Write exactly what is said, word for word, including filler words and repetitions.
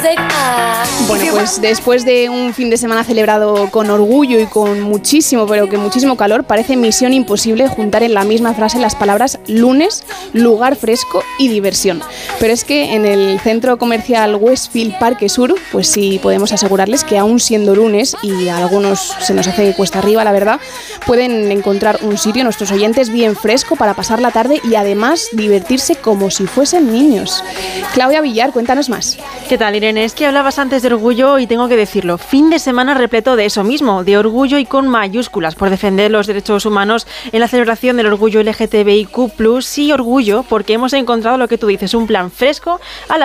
Bueno, pues después de un fin de semana celebrado con orgullo y con muchísimo, pero que muchísimo calor, parece misión imposible juntar en la misma frase las palabras lunes, lugar fresco y diversión. Pero es que en el centro comercial Westfield Parque Sur, pues sí podemos asegurarles que aún siendo lunes, y a algunos se nos hace cuesta arriba, la verdad, pueden encontrar un sitio, nuestros oyentes, bien fresco para pasar la tarde y además divertirse como si fuesen niños. Claudia Villar, cuéntanos más. ¿Qué tal, Irene? Es que hablabas antes de orgullo y tengo que decirlo. Fin de semana repleto de eso mismo, de orgullo y con mayúsculas, por defender los derechos humanos en la celebración del orgullo L G T B I Q plus, sí, orgullo, porque hemos encontrado lo que tú dices, un plan fresco a la